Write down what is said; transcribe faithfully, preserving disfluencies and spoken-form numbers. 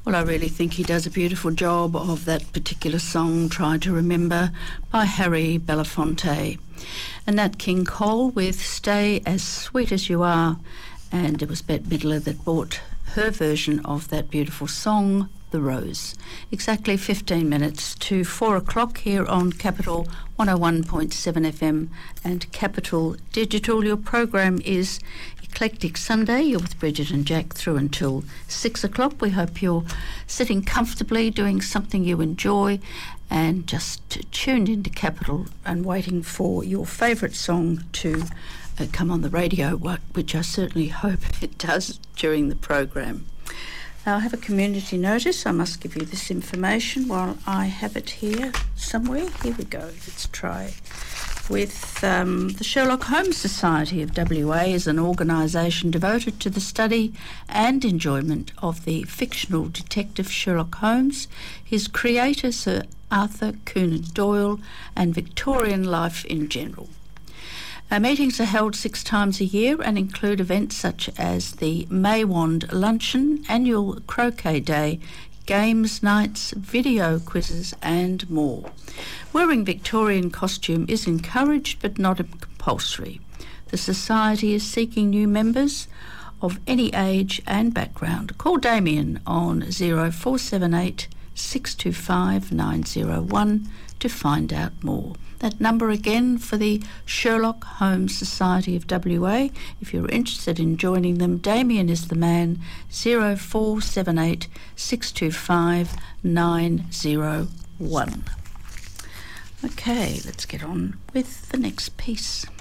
Well, I really think he does a beautiful job of that particular song, Try to Remember, by Harry Belafonte. And Nat King Cole with Stay As Sweet As You Are. And it was Bette Midler that brought her version of that beautiful song, The Rose. Exactly fifteen minutes to four o'clock here on Capital one oh one point seven F M and Capital Digital. Your program is Eclectic Sunday. You're with Bridget and Jack through until six o'clock. We hope you're sitting comfortably, doing something you enjoy, and just tuned into Capital and waiting for your favourite song to uh, come on the radio, which I certainly hope it does during the program. I have a community notice. I must give you this information while I have it here somewhere. Here we go. Let's try. With um, the Sherlock Holmes Society of W A is an organisation devoted to the study and enjoyment of the fictional detective Sherlock Holmes, his creator Sir Arthur Conan Doyle, and Victorian life in general. Our meetings are held six times a year and include events such as the Maywand Luncheon, annual Croquet Day, games nights, video quizzes and more. Wearing Victorian costume is encouraged but not compulsory. The Society is seeking new members of any age and background. Call Damien on zero four seven eight, six two five, nine zero one to find out more. That number again for the Sherlock Holmes Society of W A. If you're interested in joining them, Damien is the man, zero four seven eight, six two five, nine zero one. Okay, let's get on with the next piece.